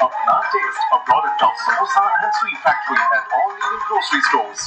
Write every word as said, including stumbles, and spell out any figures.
Apna Taste, a product of Samosa and Sweet Factory at all leading grocery stores.